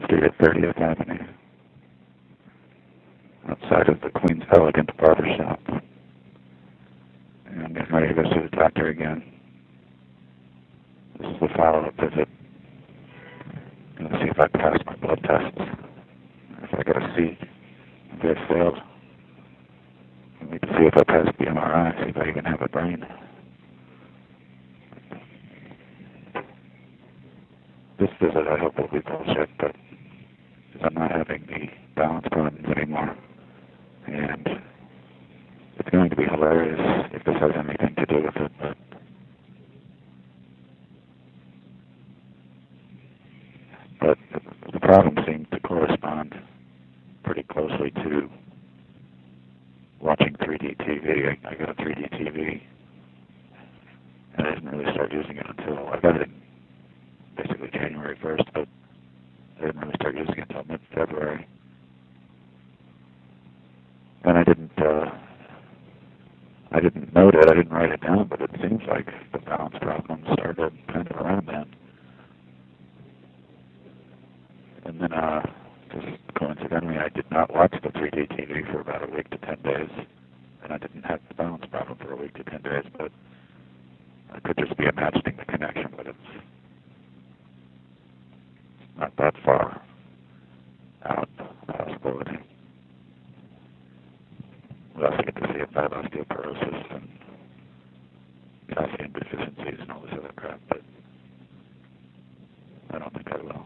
Street at 30th Avenue, outside of the Queen's Elegant Barber Shop. And I'm getting ready to go see the doctor again. This is the follow-up visit. I'm going to see if I pass my blood tests. If I get a C, maybe I failed. I need to see if I pass the MRI, see if I even have a brain. This visit I hope will be bullshit, but I'm not having the balance problems anymore. And it's going to be hilarious if this has anything to do with it, but the problem seemed to correspond pretty closely to watching 3D TV. I got a 3D TV, and I didn't really start using it until I got it basically January 1st, but I didn't really start using it until mid-February. And I didn't note it, I didn't write it down, but it seems like the balance problem started kind of around then. And then, just coincidentally, I did not watch the 3D TV for about a week to 10 days, and I didn't have the balance problem for a week to 10 days, but I could just be imagining the connection, but it's not that far out the possibility. We also get to see if I have osteoporosis and calcium deficiencies and all this other crap, but I don't think I will.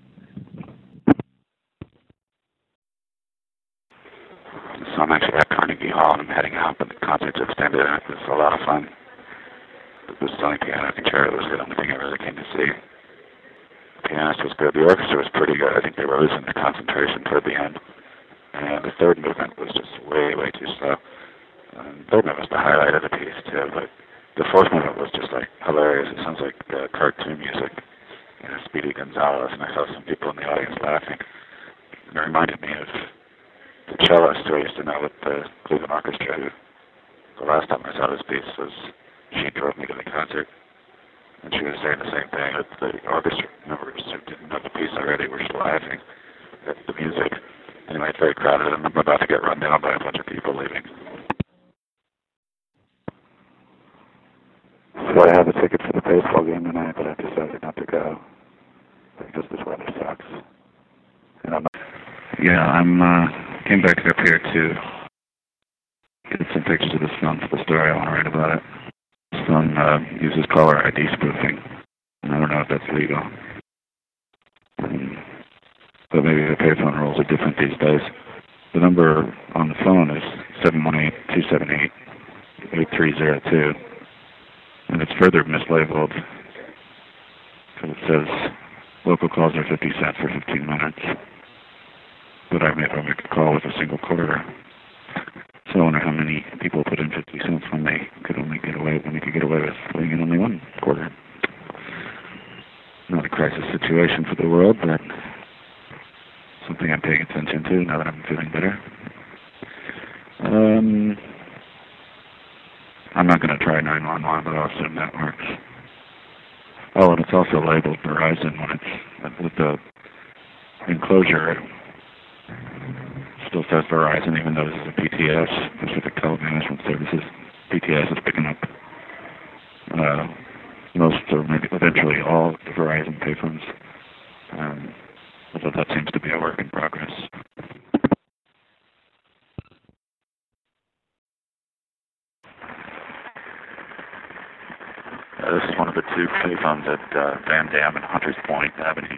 So I'm actually at Carnegie Hall and I'm heading out, but the concert's extended and it was a lot of fun. The Sony piano concerto was the only thing I really came to see. The pianist was good. The orchestra was pretty good. I think they were losing their concentration toward the end. And the third movement was just way, way too slow. The third movement was the highlight of the piece too, but the fourth movement was just like hilarious. It sounds like cartoon music, Speedy Gonzales, and I saw some people in the audience laughing. And it reminded me of the cellist who I used to know at the Cleveland Orchestra, who the last time I saw this piece was she drove me to the concert, and she was saying the same thing, that the orchestra members who didn't know the piece already were still laughing at the music. Anyway, it's very crowded, and I'm about to get run down by a bunch of people leaving. So I have a ticket for the baseball game tonight, but I decided not to go because this weather sucks. And I'm came back up here to get some pictures of this film for the story I want to write about it. This film uses caller ID spoofing, and I don't know if that's legal. But maybe the payphone rules are different these days. The number on the phone is 718-278-8302, and it's further mislabeled because it says local calls are 50 cents for 15 minutes. But I make a call with a single quarter. So I wonder how many people put in 50 cents when they could get away with putting in only one quarter. Not a crisis situation for the world, but something I'm paying attention to now that I'm feeling better. I'm not going to try 911, but I'll assume that works. Oh, and it's also labeled Verizon when it's with the enclosure. It still says Verizon, even though this is a PTS, Pacific Telemanagement Services. PTS is picking up most or maybe eventually all the Verizon payphones. Although that seems to be a work in progress. This is one of the two payphones at Van Dam and Hunters Point Avenue.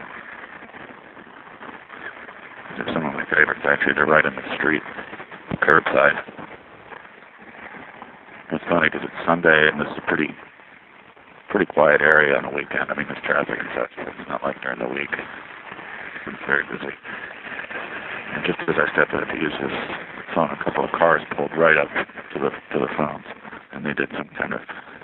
These are some of my favorites, actually. They're right in the street, curbside. It's funny because it's Sunday and this is a pretty quiet area on the weekend. I mean, there's traffic and such, but it's not like during the week. It's very busy. And just as I stepped out to use this phone, a couple of cars pulled right up to the phones, and they did some kind of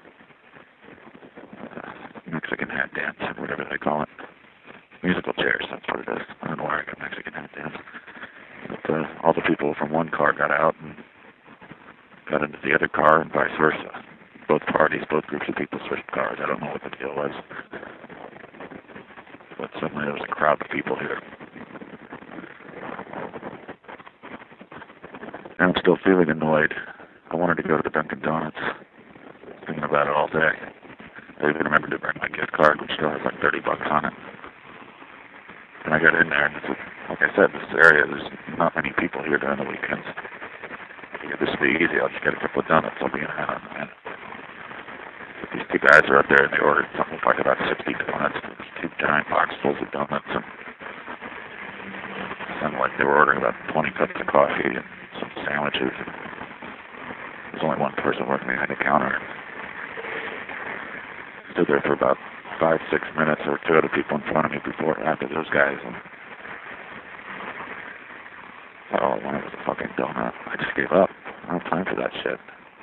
Mexican hat dance, or whatever they call it. Musical chairs, that's what it is. I don't know why I got Mexican hat dance. But all the people from one car got out and got into the other car and vice versa. Both groups of people switched cars. I don't know what the deal was. but suddenly there was a crowd of people here. And I'm still feeling annoyed. I wanted to go to the Dunkin' Donuts. Thinking about it all day. I even remembered to bring my gift card, which still has like $30 on it. And I got in there, and like I said, this area, there's not many people here during the weekends. This will be easy. I'll just get a couple of donuts. I'll be in and out in a minute. But these two guys are up there, and they ordered something like about 60 donuts. Two giant boxfuls of donuts, and it sounded like they were ordering about 20 cups of coffee and some sandwiches. There's only one person working behind the counter. Stood there for about 5-6 minutes. There were two other people in front of me after those guys. And all I wanted was a fucking donut. I just gave up. I don't have time for that shit.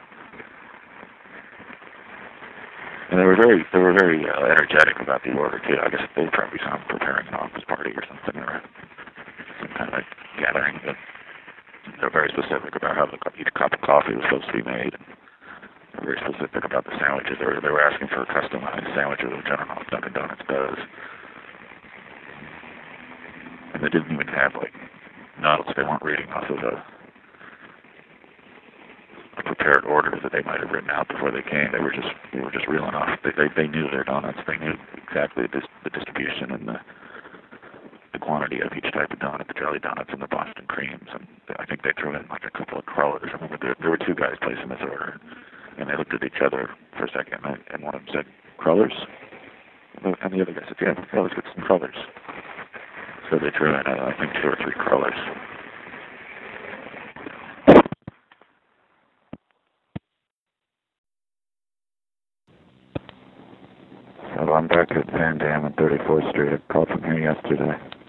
And they were very energetic about the order too. I guess they probably saw them preparing an office party or something, or some kind of gathering. But they're very specific about how each cup of coffee was supposed to be made. And they're very specific about the sandwiches. They were asking for a customized sandwich, which I don't know if Dunkin' Donuts does. And they didn't even have like notes. They weren't reading off of a prepared orders that they might have written out before they came. They were just reeling off. They knew their donuts. They knew exactly the distribution and the quantity of each type of donut, the jelly donuts and the Boston creams. And I think they threw in like a couple of crullers. I remember there were two guys placing this order, and they looked at each other for a second, and one of them said, "Crullers?" And the other guy said, "Yeah, let's get some crullers." So they threw in, I think, 2 or 3 crullers. So I'm back at Van Dam and 34th Street. I called from here yesterday.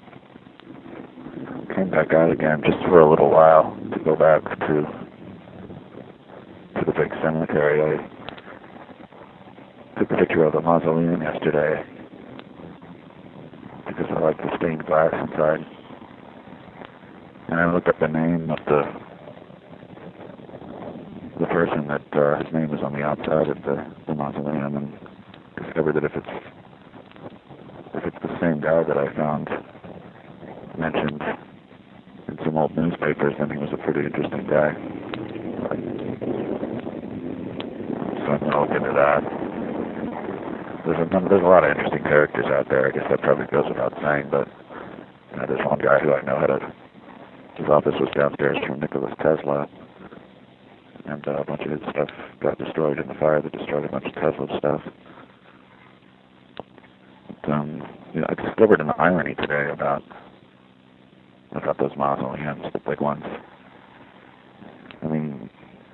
Came back out again just for a little while to go back to the big cemetery. I took a picture of the mausoleum yesterday because I like the stained glass inside. And I looked up the name of the person that his name was on the outside of the mausoleum, and discovered that if it's the same guy that I found mentioned in some old newspapers, then he was a pretty interesting guy. So I'm gonna look into that. There's a lot of interesting characters out there. I guess that probably goes without saying, but there's one guy who I know his office was downstairs from Nikola Tesla, and a bunch of his stuff got destroyed in the fire that destroyed a bunch of Tesla stuff. But, I discovered an irony today about those mausoleums, the big ones. I mean,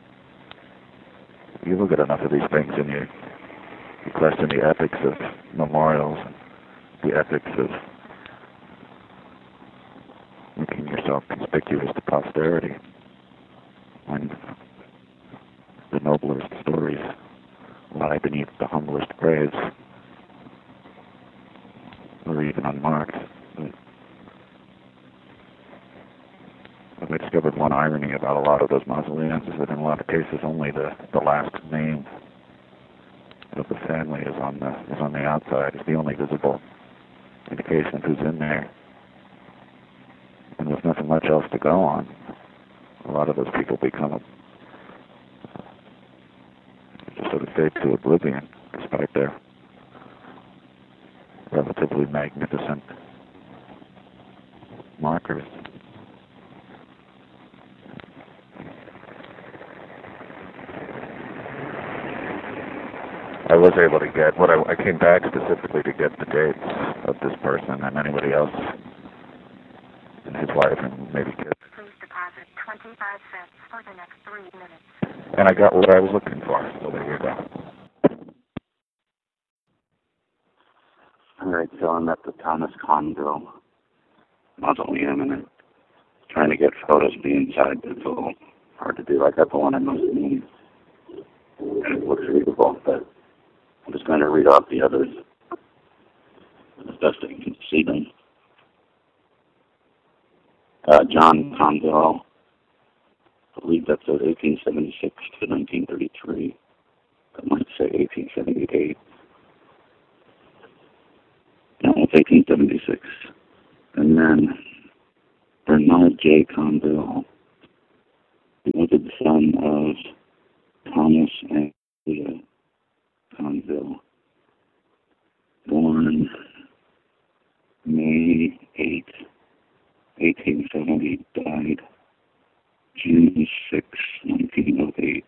you look at enough of these things and you question the ethics of memorials, the ethics of making yourself conspicuous to posterity, when the noblest stories lie beneath the humblest graves, or even unmarked. I discovered one irony about a lot of those mausoleums is that in a lot of cases only the last name of the family is on the outside. It's the only visible indication of who's in there. And there's nothing much else to go on. A lot of those people become just sort of fade to oblivion, despite their relatively magnificent markers. I was able to get I came back specifically to get the dates of this person and anybody else and his wife and maybe kids. Please deposit 25 cents for the next 3 minutes. And I got what I was looking for, so there you go. Alright, so I'm at the Thomas Conville Mausoleum and I'm trying to get photos of the inside. It's a little hard to do. I got the one I most need. And it looks readable, but I'm just going to read off the others as best I can see them. John Conville, I believe that's 1876 to 1933. I might say 1878. was 1876. And then Bernard J. Conville, he was the son of Thomas and Leah Conville, born May 8, 1870, died June 6, 1908.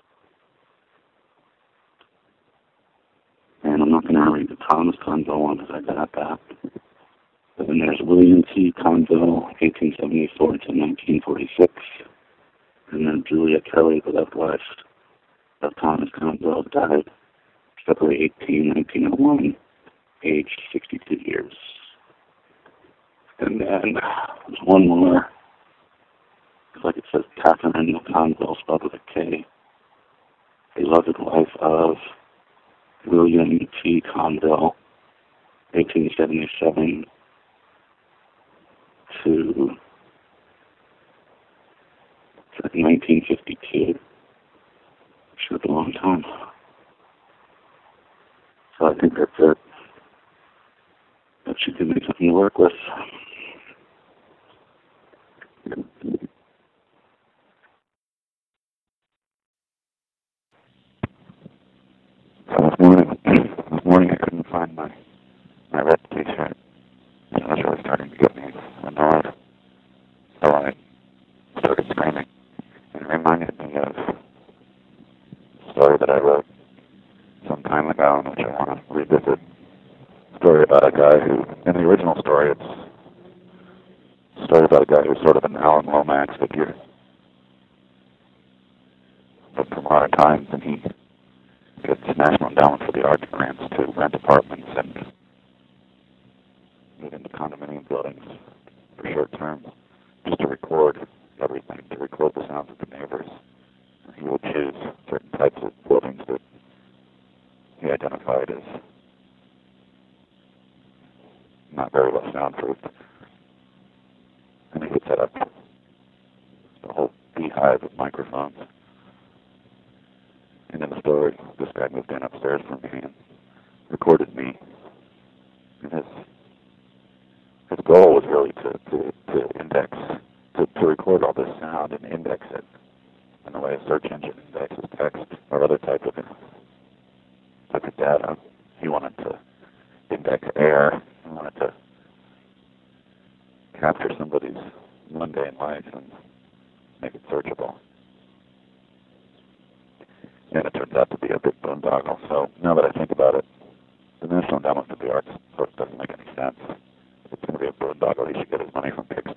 And I'm not going to read the Thomas Conville one because I got that. But then there's William T. Conville, 1874 to 1946. And then Julia Kelly, the left wife of Thomas Conville, died February 18, 1901, aged 62 years. And then there's one more. It's like it says Catherine Conville, spelled with a K. Beloved wife of William T. Conville, 1877 to 1952. Sure, a long time. So I think that's it. That should give me something to work with. So this morning I couldn't find my red t-shirt. So I was really starting to get me annoyed. So I started screaming. And it reminded me of a story that I wrote some time ago, in which I want to revisit. A story about a guy who, in the original story, it's a story about a guy who's sort of an Alan Lomax figure. But from modern times, and he gets National Endowment for the Arts grants to rent apartments and move into condominium buildings for short terms, just to record everything, to record the sounds of the neighbors. He will choose certain types of buildings that he identified as not very well soundproofed. And he would set up a whole beehive of microphones. And in the story, this guy moved in upstairs from me and recorded me. And his goal was really to index, to record all this sound and index it in the way a search engine indexes text or other type of data. He wanted to index air. He wanted to capture somebody's mundane life and make it searchable. And it turns out to be a big boondoggle. So now that I think about it, the National Endowment for the Arts sort of doesn't make any sense. If it's going to be a boondoggle, he should get his money from Kickstarter.